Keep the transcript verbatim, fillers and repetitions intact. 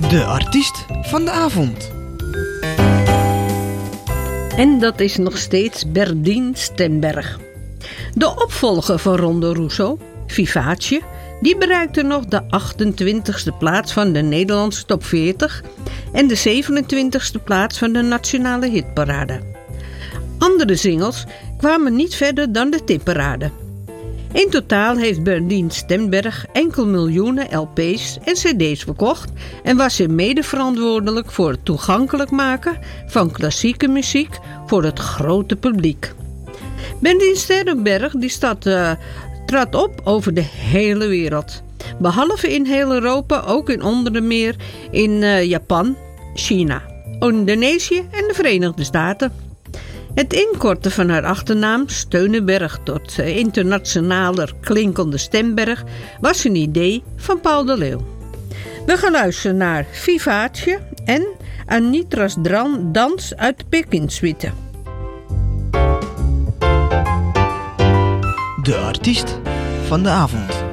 De artiest van de avond. En dat is nog steeds Berdien Stenberg. De opvolger van Ronde Rousseau, Vivace, die bereikte nog de achtentwintigste plaats van de Nederlandse top veertig en de zevenentwintigste plaats van de nationale hitparade. Andere singles kwamen niet verder dan de tipparade. In totaal heeft Berdien Stenberg enkel miljoenen L P's en cd's verkocht en was hij mede verantwoordelijk voor het toegankelijk maken van klassieke muziek voor het grote publiek. Berdien Stenberg die stad, uh, trad op over de hele wereld. Behalve in heel Europa ook in onder meer in uh, Japan, China, Indonesië en de Verenigde Staten. Het inkorten van haar achternaam Steunenberg tot internationaler klinkende Stenberg was een idee van Paul de Leeuw. We gaan luisteren naar Vivace en Anitra's dans uit de Pekinsuite. De artiest van de avond.